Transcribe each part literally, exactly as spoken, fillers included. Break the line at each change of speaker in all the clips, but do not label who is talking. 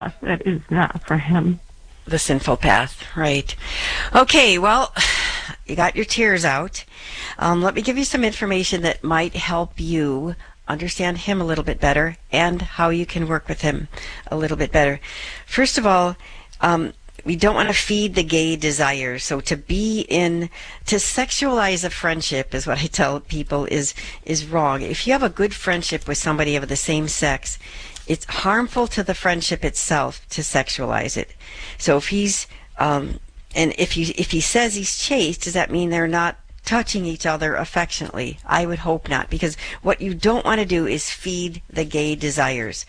that is not for him.
The sinful path, right. Okay, well, you got your tears out. Um, let me give you some information that might help you understand him a little bit better and how you can work with him a little bit better. First of all, um, we don't want to feed the gay desire. So to be in, to sexualize a friendship is what I tell people is, is wrong. If you have a good friendship with somebody of the same sex, it's harmful to the friendship itself to sexualize it. So if he's, um, and if you, if he says he's chaste, does that mean they're not touching each other affectionately? I would hope not, because what you don't want to do is feed the gay desires.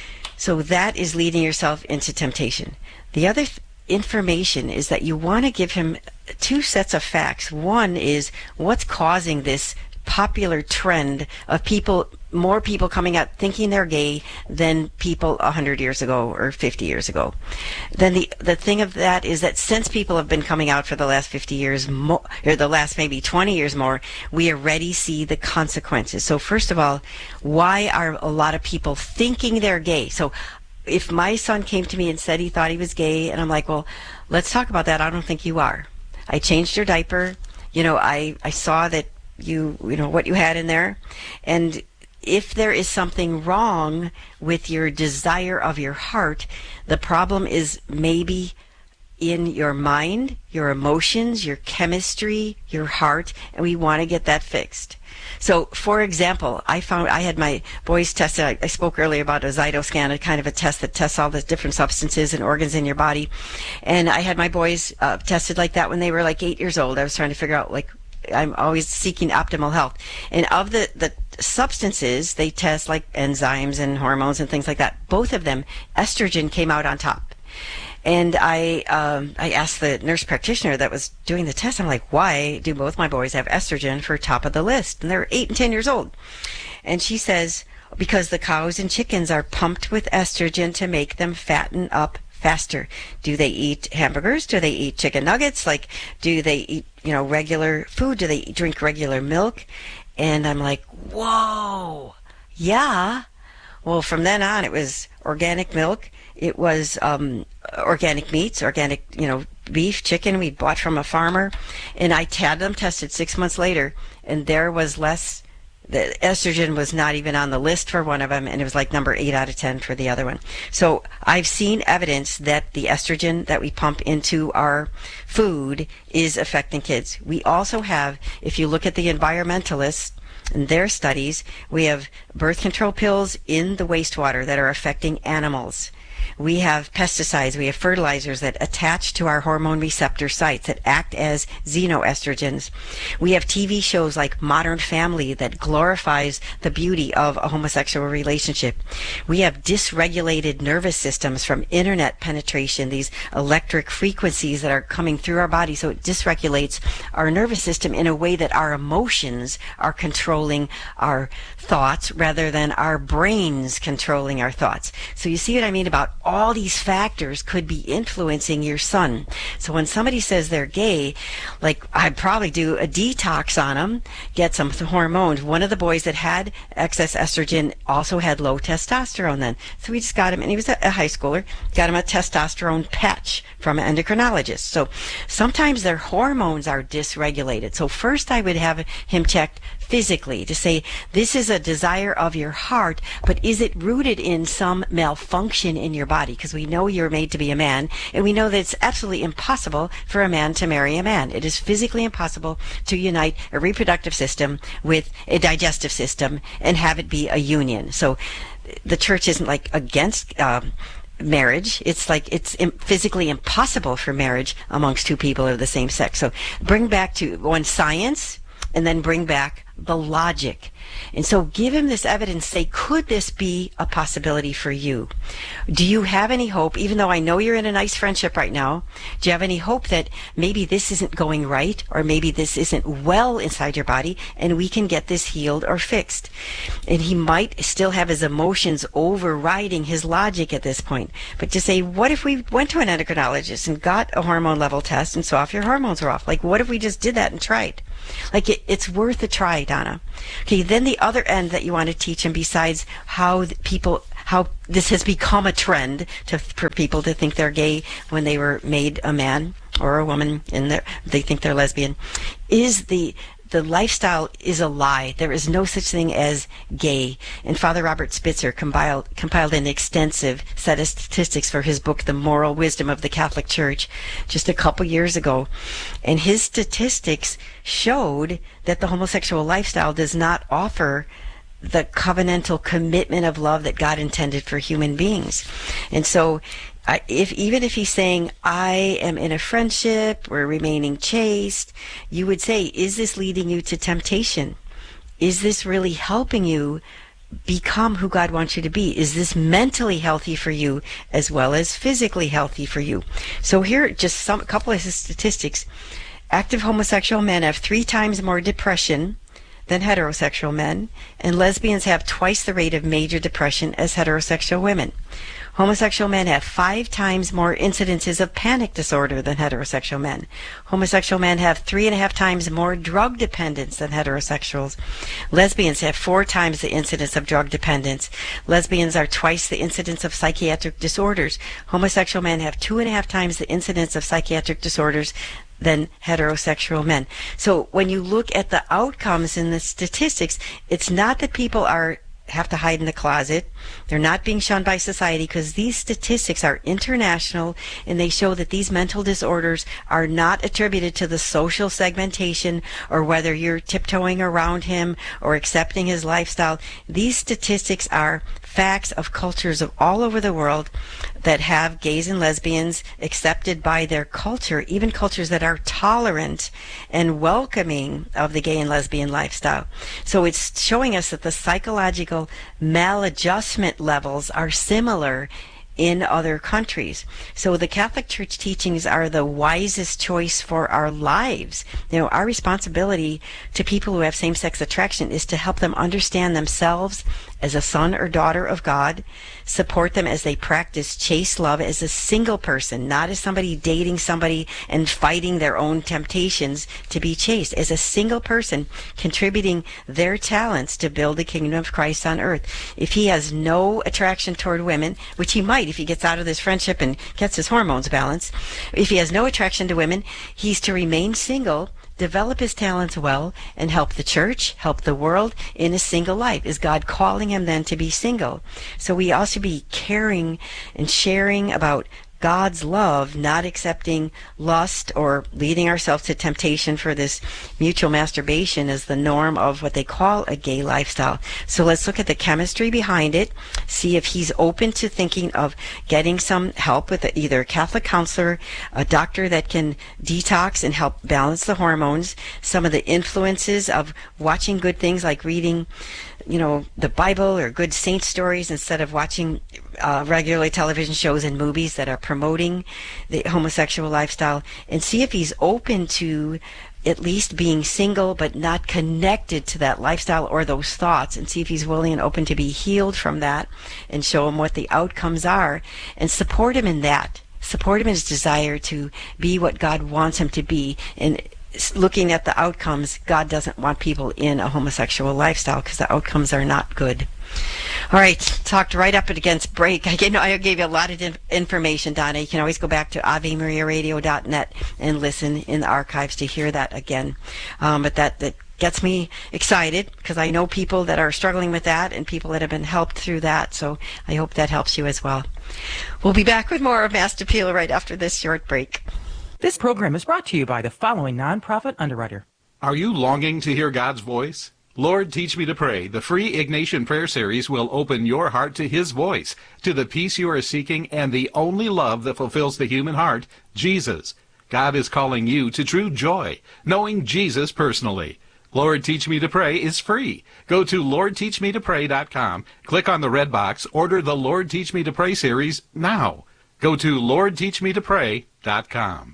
So that is leading yourself into temptation. The other th- information is that you want to give him two sets of facts. One is what's causing this popular trend of people, more people coming out thinking they're gay than people one hundred years ago or fifty years ago. Then the the thing of that is that since people have been coming out for the last fifty years more, or the last maybe twenty years more, we already see the consequences. So first of all, why are a lot of people thinking they're gay? So if my son came to me and said he thought he was gay, and I'm like, well, let's talk about that. I don't think you are. I changed your diaper. You know, I, I saw that you, you know, what you had in there. And if there is something wrong with your desire of your heart, the problem is maybe in your mind, your emotions, your chemistry, your heart, and we want to get that fixed. So, for example, I found I had my boys tested. I, I spoke earlier about a Zytoscan, a kind of a test that tests all the different substances and organs in your body. And I had my boys uh, tested like that when they were like eight years old. I was trying to figure out, like, I'm always seeking optimal health. And of the, the substances, they test like enzymes and hormones and things like that. Both of them, estrogen came out on top. And I um, I asked the nurse practitioner that was doing the test, I'm like, why do both my boys have estrogen for top of the list? And they're eight and ten years old. And she says, because the cows and chickens are pumped with estrogen to make them fatten up faster. Do they eat hamburgers? Do they eat chicken nuggets? Like, do they eat, you know, regular food? Do they drink regular milk? And I'm like, whoa, yeah. Well, from then on, it was organic milk. It was um, organic meats, organic, you know, beef, chicken we bought from a farmer. And I had them tested six months later, and there was less. The estrogen was not even on the list for one of them, and it was like number eight out of ten for the other one. So I've seen evidence that the estrogen that we pump into our food is affecting kids. We also have, if you look at the environmentalists, in their studies, we have birth control pills in the wastewater that are affecting animals. We have pesticides, we have fertilizers that attach to our hormone receptor sites that act as xenoestrogens. We have T V shows like Modern Family that glorifies the beauty of a homosexual relationship. We have dysregulated nervous systems from internet penetration, these electric frequencies that are coming through our body, so it dysregulates our nervous system in a way that our emotions are controlling our thoughts rather than our brains controlling our thoughts. So you see what I mean about all these factors could be influencing your son. So when somebody says they're gay, like I'd probably do a detox on them, get some hormones. One of the boys that had excess estrogen also had low testosterone then. So we just got him, and he was a high schooler, got him a testosterone patch from an endocrinologist. So sometimes their hormones are dysregulated. So first I would have him checked physically to say, this is a desire of your heart, but is it rooted in some malfunction in your body? Because we know you're made to be a man, and we know that it's absolutely impossible for a man to marry a man. It is physically impossible to unite a reproductive system with a digestive system and have it be a union. So the church isn't like against um, marriage. It's like it's im- physically impossible for marriage amongst two people of the same sex. So bring back to one science, and then bring back the logic. And so give him this evidence, say, could this be a possibility for you? Do you have any hope, even though I know you're in a nice friendship right now, do you have any hope that maybe this isn't going right, or maybe this isn't well inside your body, and we can get this healed or fixed? And he might still have his emotions overriding his logic at this point. But to say, what if we went to an endocrinologist and got a hormone level test and saw if your hormones were off? Like, what if we just did that and tried? Like, it, it's worth a try, Donna. Okay, then the other end that you want to teach him, besides how people, how this has become a trend to, for people to think they're gay when they were made a man or a woman and they think they're lesbian, is the the lifestyle is a lie. There is no such thing as gay. And Father Robert Spitzer compiled, compiled an extensive set of statistics for his book, The Moral Wisdom of the Catholic Church, just a couple years ago. And his statistics showed that the homosexual lifestyle does not offer the covenantal commitment of love that God intended for human beings. And so I, if even if he's saying, I am in a friendship, we're remaining chaste, you would say, is this leading you to temptation? Is this really helping you become who God wants you to be? Is this mentally healthy for you as well as physically healthy for you? So here are just some a couple of statistics. Active homosexual men have three times more depression than heterosexual men, and lesbians have twice the rate of major depression as heterosexual women. Homosexual men have five times more incidences of panic disorder than heterosexual men. Homosexual men have three and a half times more drug dependence than heterosexuals. Lesbians have four times the incidence of drug dependence. Lesbians are twice the incidence of psychiatric disorders. Homosexual men have two and a half times the incidence of psychiatric disorders than heterosexual men. So when you look at the outcomes in the statistics, it's not that people are have to hide in the closet. They're not being shunned by society, because these statistics are international, and they show that these mental disorders are not attributed to the social segmentation or whether you're tiptoeing around him or accepting his lifestyle. These statistics are facts of cultures of all over the world that have gays and lesbians accepted by their culture, even cultures that are tolerant and welcoming of the gay and lesbian lifestyle. So it's showing us that the psychological maladjustment levels are similar in other countries. So the Catholic Church teachings are the wisest choice for our lives. You know, our responsibility to people who have same-sex attraction is to help them understand themselves as a son or daughter of God, support them as they practice chaste love as a single person, not as somebody dating somebody and fighting their own temptations to be chaste, as a single person contributing their talents to build the kingdom of Christ on earth. If he has no attraction toward women, which he might if he gets out of this friendship and gets his hormones balanced, if he has no attraction to women, he's to remain single, develop his talents well, and help the church, help the world in a single life. Is God calling him then to be single? So we also be caring and sharing about God's love, not accepting lust or leading ourselves to temptation for this mutual masturbation as the norm of what they call a gay lifestyle. So let's look at the chemistry behind it, see if he's open to thinking of getting some help with either a Catholic counselor, a doctor that can detox and help balance the hormones, some of the influences of watching good things like reading, you know, the Bible or good saint stories instead of watching uh, regular television shows and movies that are promoting the homosexual lifestyle, and see if he's open to at least being single but not connected to that lifestyle or those thoughts, and see if he's willing and open to be healed from that, and show him what the outcomes are and support him in that. Support him in his desire to be what God wants him to be. And looking at the outcomes, God doesn't want people in a homosexual lifestyle because the outcomes are not good. All right, talked right up against break. I gave, I gave you a lot of information, Donna. You can always go back to ave maria radio dot net and listen in the archives to hear that again. Um, but that, that gets me excited because I know people that are struggling with that and people that have been helped through that. So I hope that helps you as well. We'll be back with more of Master Appeal right after this short break.
This program is brought to you by the following nonprofit underwriter.
Are you longing to hear God's voice? Lord, Teach Me to Pray, the free Ignatian prayer series will open your heart to His voice, to the peace you are seeking, and the only love that fulfills the human heart, Jesus. God is calling you to true joy, knowing Jesus personally. Lord, Teach Me to Pray is free. Go to lord teach me to pray dot com, click on the red box, order the Lord, Teach Me to Pray series now. Go to lord teach me to pray dot com.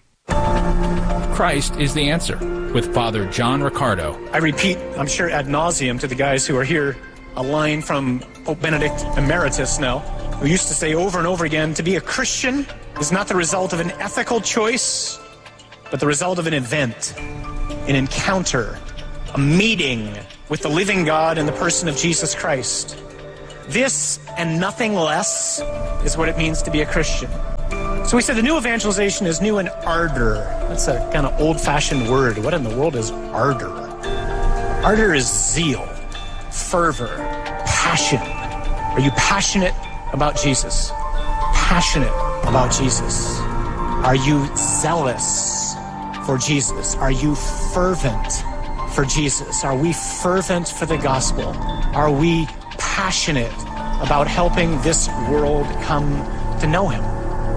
Christ is the answer, with Father John Riccardo.
I repeat, I'm sure ad nauseum to the guys who are here, a line from Pope Benedict Emeritus now, who used to say over and over again, to be a Christian is not the result of an ethical choice, but the result of an event, an encounter, a meeting with the living God in the person of Jesus Christ. This and nothing less is what it means to be a Christian. So we said the new evangelization is new in ardor. That's a kind of old-fashioned word. What in the world is ardor? Ardor is zeal, fervor, passion. Are you passionate about Jesus? Passionate about Jesus. Are you zealous for Jesus? Are you fervent for Jesus? Are we fervent for the gospel? Are we passionate about helping this world come to know him?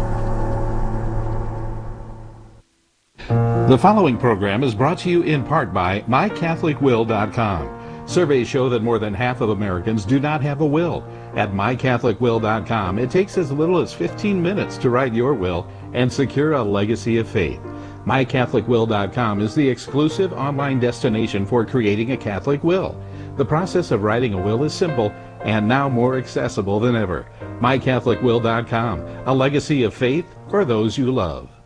The following program is brought to you in part by my catholic will dot com. Surveys show that more than half of Americans do not have a will. At my catholic will dot com, it takes as little as fifteen minutes to write your will and secure a legacy of faith. my catholic will dot com is the exclusive online destination for creating a Catholic will. The process of writing a will is simple and now more accessible than ever. my catholic will dot com, a legacy of faith for those you love.